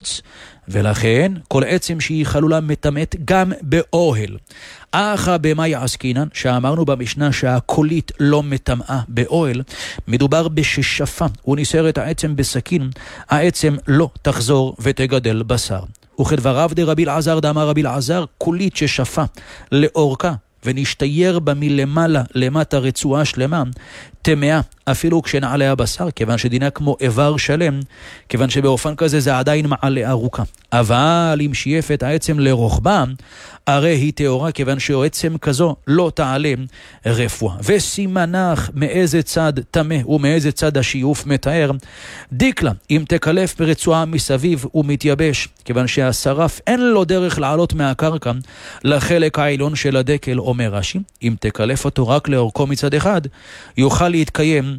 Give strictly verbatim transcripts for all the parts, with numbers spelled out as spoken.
בחוץ, ולכן כל עצם שהיא חלולה מטמאת גם באוהל. אחא במאי עסקינן, שאמרנו במשנה שהקולית לא מטמאה באוהל, מדובר בששפה וניסר את העצם בסכין, העצם לא תחזור ותגדל בשר. וכדבריו דרבי אלעזר דאמר רבי אלעזר, קולית ששפה לאורכה ונשתייר בה מלמעלה למטה רצועה שלמה, טמאה אפילו כשנעלה הבשר, כיוון שדינה כמו איבר שלם, כיוון שבאופן כזה זה עדיין מעלה ארוכה. אבל אם שייפת העצם לרוחבה, הרי היא טהורה, כיוון שעצם כזו לא תעלה רפואה. וסימנך מאיזה צד טמא ומאיזה צד השיוף מתאר, דיקלה, אם תקלף ברצועה מסביב ומתייבש, כיוון שהשרף אין לו דרך לעלות מהקרקע לחלק העליון של הדקל, אומר רש"י, אם תקלף אותו רק לאורכו מצד אחד, יוכל להתקיים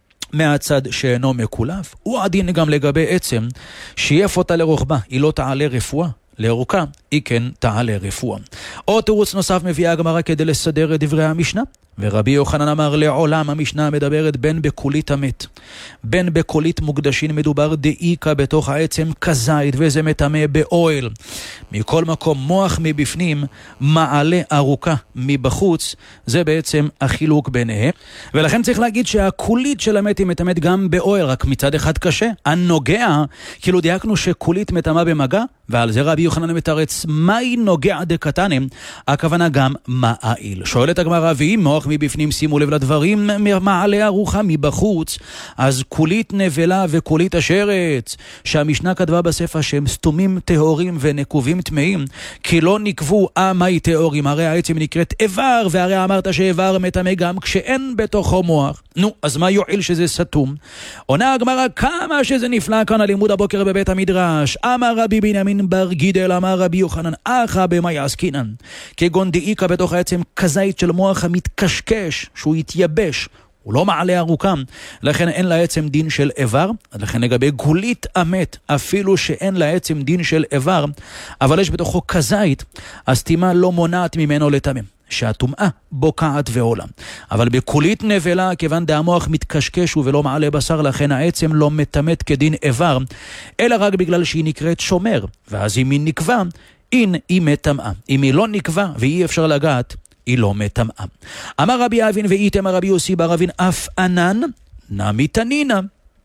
מהצד שאינו מקולף. הוא עדין גם לגבי עצם, שייף אותה לרוחבה, היא לא תעלה רפואה, לאורכה היא כן תעלה רפואה. או תירוץ נוסף מביאה הגמרא כדי לסדר את דברי המשנה, ורבי יוחנן אמר לעולם המשנה מדברת בין בקולית המת, בין בקולית מוקדשין מדובר דאיקה בתוך העצם כזית, וזה מטמא באוהל. מכל מקום מוח מבפנים, מעלה ארוכה מבחוץ, זה בעצם החילוק ביניהם. ולכן צריך להגיד שהקולית של המת היא מטמאת גם באוהל, רק מצד אחד קשה. הנוגע, כאילו דייקנו שקולית מטמאה במגע, ועל זה רבי יוחנן מתרץ, מהי נוגע דקתנים? הכוונה גם מעיל. שואלת הגמרא, ואם מוח מבפנים, שימו לב לדברים, מעלה ארוכה מבחוץ, אז קולית נבלה וקולית השרץ, שהמשנה כתבה בספר שהם סתומים טהורים ונקובים טמאים, כי לא נקבו עמי טהורים, הרי העצם נקראת איבר, והרי אמרת שאיבר מטמא גם כשאין בתוכו מוח. נו, אז מה יועיל שזה סתום? עונה הגמרא, כמה שזה נפלא כאן הלימוד הבוקר בבית המדרש. אמר רבי בנימין בר גידל, אמר רבי יוחנן, אחא במאי עסקינן, כגון דאיקה בתוך העצם כזית של מוח המתקשקש, שהוא יתייבש, הוא לא מעלה ארוכם, לכן אין לעצם דין של איבר. לכן לגבי גולית המת, אפילו שאין לעצם דין של איבר, אבל יש בתוכו כזית, הסתימה לא מונעת ממנו לטמא, שהטומאה בוקעת ועולה. אבל בקולית נבלה, כיוון דהמוח מתקשקש ולא מעלה בשר, לכן העצם לא מטמאת כדין איבר, אלא רק בגלל שהיא נקראת שומר, ואז אם היא נקבע, אין היא מטמאה. אם היא לא נקבע ואי אפשר לגעת, היא לא מטמאה. אמר רבי אבין ואיתם רבי יוסי בר אבין, אף ענן נמי תנינה.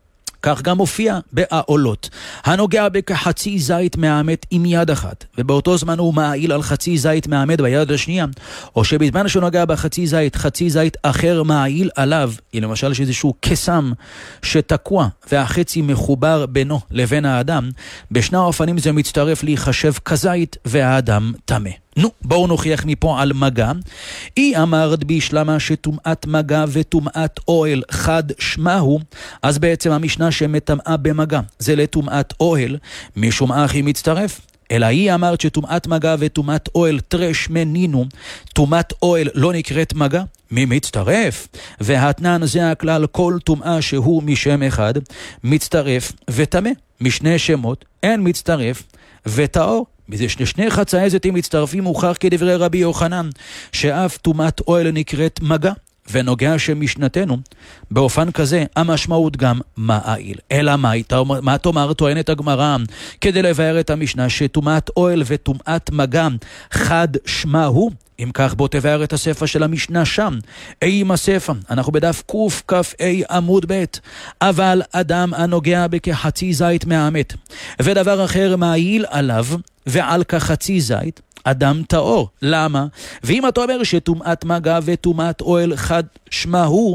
כך גם מופיע בעולות. הנוגע בכחצי זית מהמת עם יד אחת, ובאותו זמן הוא מעיל על חצי זית מהמת ביד השנייה, או שבזמן שהוא נוגע בחצי זית, חצי זית אחר מעיל עליו, למשל שאיזשהו קסם שתקוע, והחצי מחובר בינו לבין האדם, בשני האופנים זה מצטרף להיחשב כזית, והאדם טמא. נו, בואו נוכיח מפה על מגע. היא אמרת בישלמה שטומאת מגע וטומאת אוהל חד שמהו, אז בעצם המשנה שמטמאה במגע זה לטומאת אוהל, משום אחי מצטרף. אלא היא אמרת שטומאת מגע וטומאת אוהל טרש מנינו, טומאת אוהל לא נקראת מגע, מי מצטרף? והתנן זה הכלל, כל טומאה שהוא משם אחד, מצטרף וטמא. משני שמות אין מצטרף וטהור. מזה שני חצאי זיתים מצטרפים, מוכח כדברי רבי יוחנן, שאף טומאת אוהל נקראת מגע, ונוגע שמשנתנו, באופן כזה המשמעות גם מעיל. אלא מה, מה תאמר טוענת הגמרא כדי לבאר את המשנה שטומאת אוהל וטומאת מגע חד שמהו? אם כך בוא תבאר את הספר של המשנה שם. אי עם הספר, אנחנו בדף קוף כף אי עמוד ב'. אבל אדם הנוגע בכחצי זית מהמת, ודבר אחר מעיל עליו ועל כחצי זית, אדם טהור. למה? ואם אתה אומר שטומאת מגע וטומאת אוהל חד שמהו,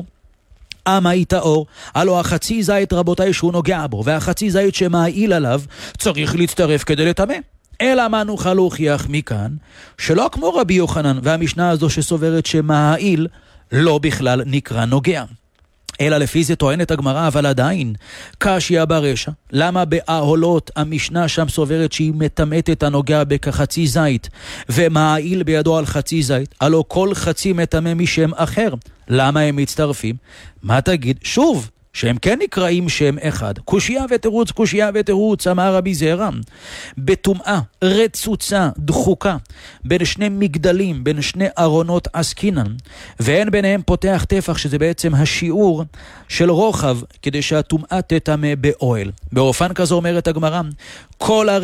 אמה היא טהור, הלא החצי זית רבותיי שהוא נוגע בו, והחצי זית שמעיל עליו צריך להצטרף כדי לטמא. אלא מה נוכל להוכיח מכאן? שלא כמו רבי יוחנן והמשנה הזו שסוברת שמעיל לא בכלל נקרא נוגע. אלא לפי זה טוענת הגמרא, אבל עדיין קשיא ברשע. למה באהולות המשנה שם סוברת שהיא מטמאת את הנוגע בכחצי זית ומעיל בידו על חצי זית? הלא כל חצי מטמא משם אחר. למה הם מצטרפים? מה תגיד? שוב, שהם כן נקראים שם אחד. קושיה ותירוץ, קושיה ותירוץ, אמר רבי זרע. בטומאה רצוצה דחוקה בין שני מגדלים, בין שני ארונות עסקינן, ואין ביניהם פותח טפח, שזה בעצם השיעור של רוחב, כדי שהטומאה תטמא באוהל. באופן כזו אומרת הגמרא, כל